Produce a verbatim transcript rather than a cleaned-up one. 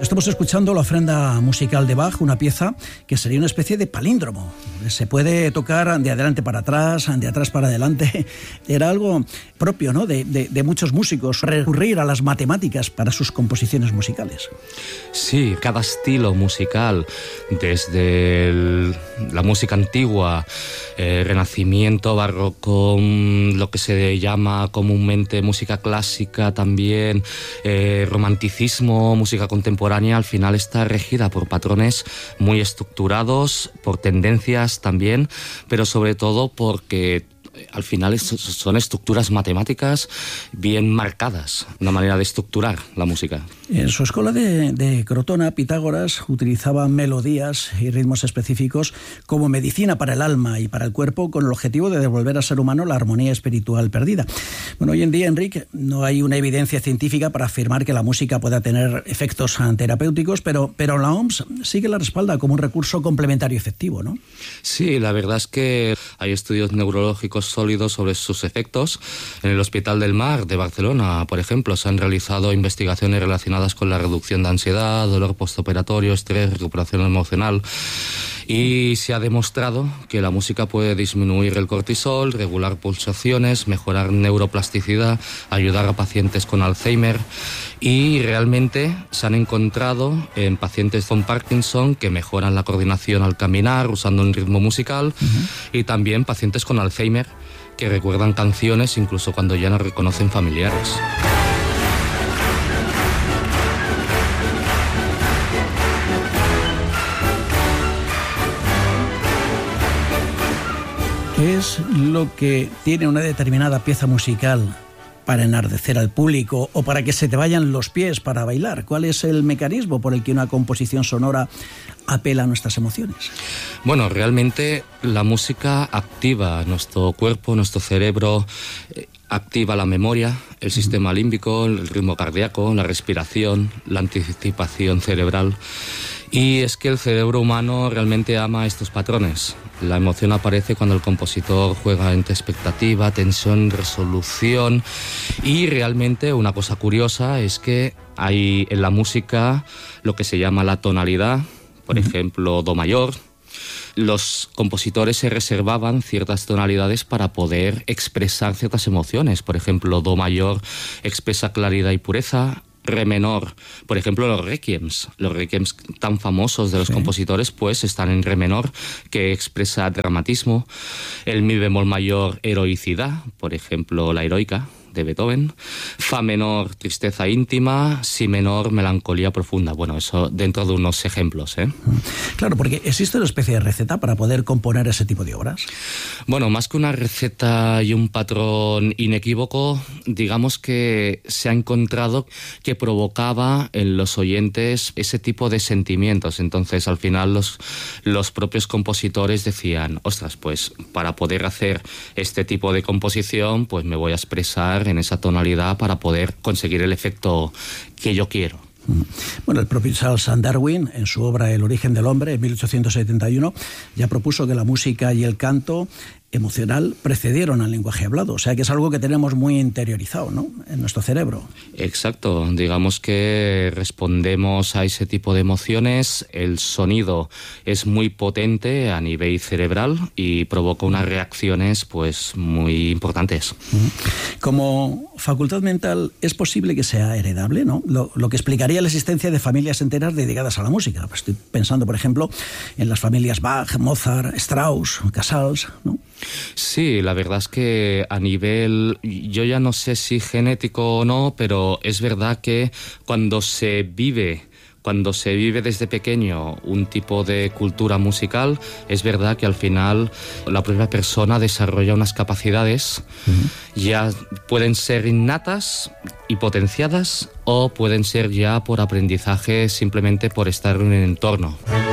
Estamos escuchando la ofrenda musical de Bach, una pieza que sería una especie de palíndromo. Se puede tocar de adelante para atrás, de atrás para adelante. Era algo propio, ¿no?, de, de, de muchos músicos, recurrir a las matemáticas para sus composiciones musicales. Sí, cada estilo musical, desde el, la música antigua, eh, renacimiento, barroco, lo que se llama comúnmente música clásica también, eh, romanticismo, música contemporánea, al final está regida por patrones muy estructurados, por tendencias también, pero sobre todo porque al final son estructuras matemáticas bien marcadas, una manera de estructurar la música. En su escuela de, de Crotona, Pitágoras utilizaba melodías y ritmos específicos como medicina para el alma y para el cuerpo, con el objetivo de devolver al ser humano la armonía espiritual perdida. Bueno, hoy en día, Enric, no hay una evidencia científica para afirmar que la música pueda tener efectos terapéuticos, pero, pero la O M S sí que la respalda como un recurso complementario efectivo, ¿no? Sí, la verdad es que hay estudios neurológicos sólidos sobre sus efectos. En el Hospital del Mar de Barcelona, por ejemplo, se han realizado investigaciones relacionadas con la reducción de ansiedad, dolor postoperatorio, estrés, recuperación emocional, y se ha demostrado que la música puede disminuir el cortisol, regular pulsaciones, mejorar neuroplasticidad, ayudar a pacientes con Alzheimer, y realmente se han encontrado en pacientes con Parkinson que mejoran la coordinación al caminar usando un ritmo musical, uh-huh. y también pacientes con Alzheimer que recuerdan canciones incluso cuando ya no reconocen familiares. ¿Qué es lo que tiene una determinada pieza musical para enardecer al público o para que se te vayan los pies para bailar? ¿Cuál es el mecanismo por el que una composición sonora apela a nuestras emociones? Bueno, realmente la música activa nuestro cuerpo, nuestro cerebro, eh, activa la memoria, el sistema uh-huh. límbico, el ritmo cardíaco, la respiración, la anticipación cerebral. Y es que el cerebro humano realmente ama estos patrones. La emoción aparece cuando el compositor juega entre expectativa, tensión, resolución. Y realmente una cosa curiosa es que hay en la música lo que se llama la tonalidad, por uh-huh. ejemplo, do mayor. Los compositores se reservaban ciertas tonalidades para poder expresar ciertas emociones. Por ejemplo, do mayor expresa claridad y pureza. Re menor, por ejemplo, los requiems, los requiems tan famosos de los sí. compositores, pues están en re menor, que expresa dramatismo. El mi bemol mayor, heroicidad, por ejemplo, la heroica de Beethoven. Fa menor, tristeza íntima. Si menor, melancolía profunda. Bueno, eso dentro de unos ejemplos, ¿eh? Claro, porque ¿existe una especie de receta para poder componer ese tipo de obras? Bueno, más que una receta y un patrón inequívoco, digamos que se ha encontrado que provocaba en los oyentes ese tipo de sentimientos. Entonces, al final, los, los propios compositores decían, ostras, pues para poder hacer este tipo de composición, pues me voy a expresar en esa tonalidad para poder conseguir el efecto que yo quiero. Bueno, el propio Charles Darwin, en su obra El origen del hombre, en mil ochocientos setenta y uno, ya propuso que la música y el canto emocional precedieron al lenguaje hablado. O sea que es algo que tenemos muy interiorizado, ¿no?, en nuestro cerebro. Exacto. Digamos que respondemos a ese tipo de emociones. El sonido es muy potente a nivel cerebral y provoca unas reacciones pues muy importantes. Como facultad mental, es posible que sea heredable, ¿no? Lo, lo que explicaría la existencia de familias enteras dedicadas a la música. Estoy pensando, por ejemplo, en las familias Bach, Mozart, Strauss, Casals, ¿no? Sí, la verdad es que a nivel, yo ya no sé si genético o no, pero es verdad que cuando se vive Cuando se vive desde pequeño un tipo de cultura musical, es verdad que al final la propia persona desarrolla unas capacidades, uh-huh. ya pueden ser innatas y potenciadas, o pueden ser ya por aprendizaje simplemente por estar en un entorno.